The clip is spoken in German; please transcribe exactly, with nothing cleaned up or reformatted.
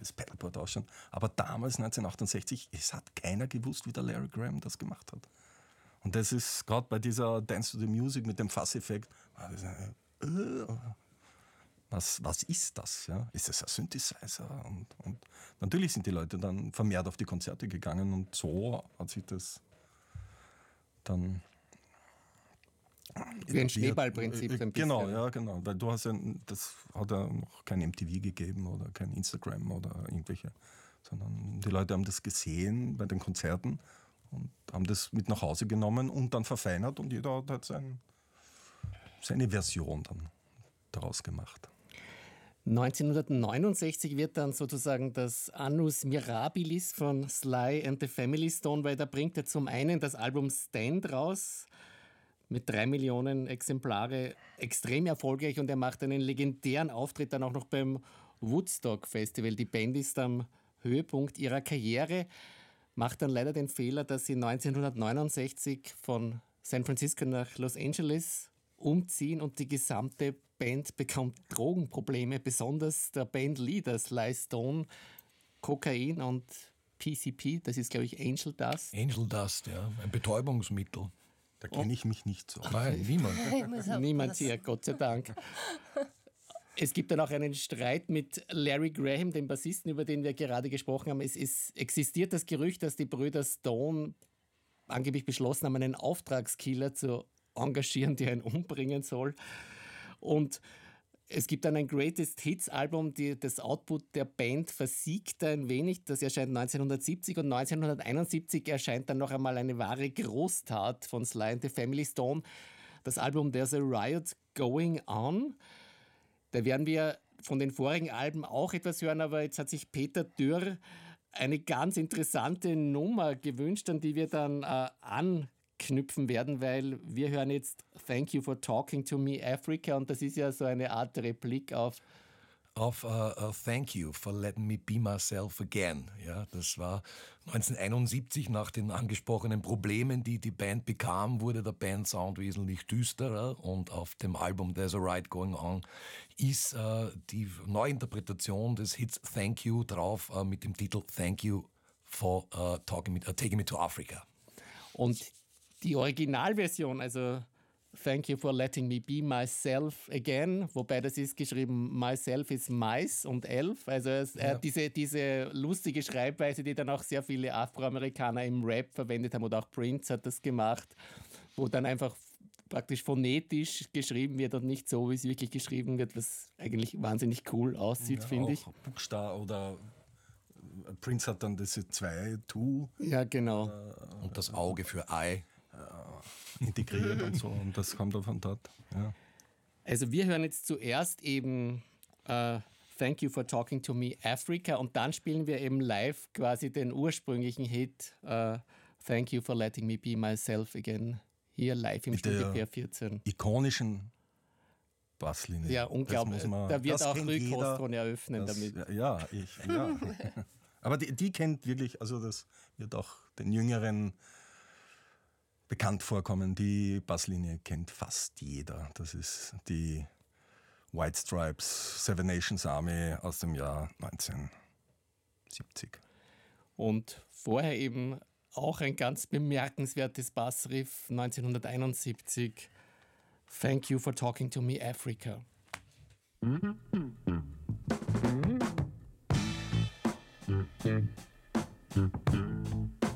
das Pedalboard ausschauen. Aber damals, neunzehnhundertachtundsechzig, es hat keiner gewusst, wie der Larry Graham das gemacht hat. Und das ist gerade bei dieser Dance to the Music mit dem Fasseffekt, was, was ist das? Ja? Ist das ein Synthesizer? Und, und natürlich sind die Leute dann vermehrt auf die Konzerte gegangen und so hat sich das dann... Wie ein Schneeballprinzip so ein bisschen. Genau, ja, genau. Weil du hast ja, das hat ja noch kein M T V gegeben oder kein Instagram oder irgendwelche, sondern die Leute haben das gesehen bei den Konzerten und haben das mit nach Hause genommen und dann verfeinert und jeder hat halt sein, seine Version dann daraus gemacht. neunzehnhundertneunundsechzig wird dann sozusagen das Annus Mirabilis von Sly and the Family Stone, weil da bringt er zum einen das Album Stand raus, mit drei Millionen Exemplare, extrem erfolgreich, und er macht einen legendären Auftritt dann auch noch beim Woodstock Festival. Die Band ist am Höhepunkt ihrer Karriere, macht dann leider den Fehler, dass sie neunzehnhundertneunundsechzig von San Francisco nach Los Angeles umziehen und die gesamte Band bekommt Drogenprobleme, besonders der Bandleader Sly Stone, Kokain und P C P, das ist glaube ich Angel Dust. Angel Dust, ja, ein Betäubungsmittel. Da kenne ich mich nicht so. Nein, niemand. Niemand hier, Gott sei Dank. Es gibt dann auch einen Streit mit Larry Graham, dem Bassisten, über den wir gerade gesprochen haben. Es ist, existiert das Gerücht, dass die Brüder Stone angeblich beschlossen haben, einen Auftragskiller zu engagieren, der ihn umbringen soll. Und es gibt dann ein Greatest Hits Album, die, das Output der Band versiegt ein wenig. Das erscheint neunzehnhundertsiebzig und neunzehnhunderteinundsiebzig erscheint dann noch einmal eine wahre Großtat von Sly and the Family Stone. Das Album There's a Riot Going On. Da werden wir von den vorigen Alben auch etwas hören, aber jetzt hat sich Peter Dürr eine ganz interessante Nummer gewünscht, an die wir dann äh, anknüpfen werden, weil wir hören jetzt Thank You for Talking to Me Africa, und das ist ja so eine Art Replik auf Auf uh, uh, Thank You for Letting Me Be Myself Again. Ja, das war neunzehnhunderteinundsiebzig, nach den angesprochenen Problemen, die die Band bekam, wurde der Bandsound wesentlich düsterer, und auf dem Album There's a Riot Going On ist uh, die Neuinterpretation des Hits Thank You drauf uh, mit dem Titel Thank You for uh, talking me, uh, Taking Me to Africa. Und die Originalversion, also Thank you for letting me be myself again, wobei das ist geschrieben, myself ist mice und elf, also es, äh, ja. diese, diese lustige Schreibweise, die dann auch sehr viele Afroamerikaner im Rap verwendet haben, oder auch Prince hat das gemacht, wo dann einfach praktisch phonetisch geschrieben wird und nicht so, wie es wirklich geschrieben wird, was eigentlich wahnsinnig cool aussieht, Ja, finde ich. Buchstaben oder Prince hat dann diese zwei, two. Ja, genau. Äh, und das Auge für Eye. Integriert und so, und das kommt auch von dort. Ja. Also wir hören jetzt zuerst eben uh, Thank You for Talking to Me Africa, und dann spielen wir eben live quasi den ursprünglichen Hit uh, Thank You for Letting Me Be Myself Again, hier live im Studio P R vierzehn. Ikonischen Basslinie. Ja, unglaublich. Man, da wird auch Rui Costron eröffnen das, damit. Ja, ich, ja. Aber die, die kennt wirklich, also das wird auch den Jüngeren bekannt vorkommen. Die Basslinie kennt fast jeder. Das ist die White Stripes Seven Nations Army aus dem Jahr neunzehnhundertsiebzig. Und vorher eben auch ein ganz bemerkenswertes Bassriff neunzehnhunderteinundsiebzig. Thank You for Talking to Me Africa. Mm-hmm.